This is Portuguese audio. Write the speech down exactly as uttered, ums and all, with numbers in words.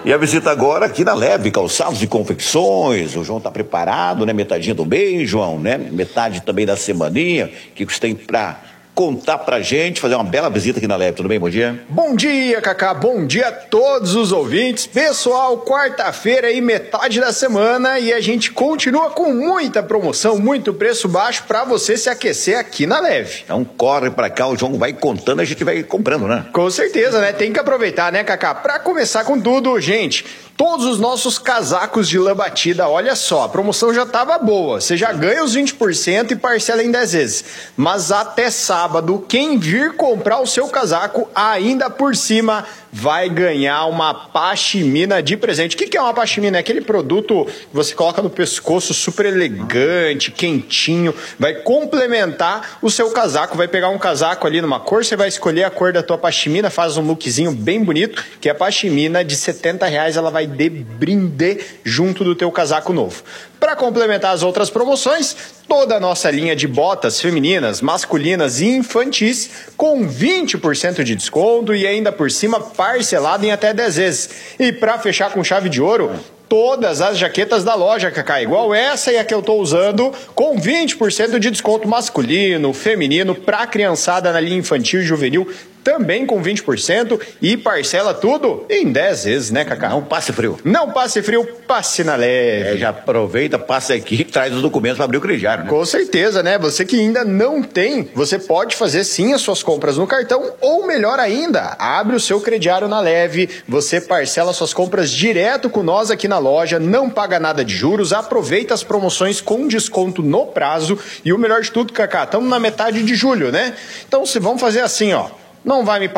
E a visita agora aqui na Leve, calçados e confecções. O João tá preparado, né? Metadinha do mês, João, né? Metade também da semaninha. O que você tem pra contar pra gente, fazer uma bela visita aqui na Leve. Tudo bem? Bom dia. Bom dia, Cacá. Bom dia a todos os ouvintes. Pessoal, quarta-feira aí, metade da semana, e a gente continua com muita promoção, muito preço baixo pra você se aquecer aqui na Leve. Então corre pra cá, o João vai contando, a gente vai comprando, né? Com certeza, né? Tem que aproveitar, né, Cacá? Pra começar com tudo, gente, todos os nossos casacos de lã batida, olha só, a promoção já tava boa. Você já ganha os vinte por cento e parcela em dez vezes. Mas até sábado, quem vir comprar o seu casaco, ainda por cima, vai ganhar uma pashmina de presente. O que é uma pashmina? É aquele produto que você coloca no pescoço, super elegante, quentinho, vai complementar o seu casaco. Vai pegar um casaco ali numa cor, você vai escolher a cor da tua pashmina, faz um lookzinho bem bonito, que a pashmina de setenta reais, ela vai de brinde junto do teu casaco novo. Para complementar as outras promoções, toda a nossa linha de botas femininas, masculinas e infantis com vinte por cento de desconto e ainda por cima parcelado em até dez vezes. E para fechar com chave de ouro, todas as jaquetas da loja, Cacá, igual essa e a que eu tô usando, com vinte por cento de desconto masculino, feminino, pra criançada na linha infantil e juvenil, também com vinte por cento e parcela tudo em dez vezes, né, Cacá? Não passe frio. Não passe frio, passe na Leve. É, já aproveita, passa aqui e traz os documentos para abrir o crediário, né? Com certeza, né? Você que ainda não tem, você pode fazer sim as suas compras no cartão, ou melhor ainda, abre o seu crediário na Leve, você parcela suas compras direto com nós aqui na loja, não paga nada de juros, aproveita as promoções com desconto no prazo e o melhor de tudo, Cacá, estamos na metade de julho, né? Então, se vamos fazer assim, ó, não vai me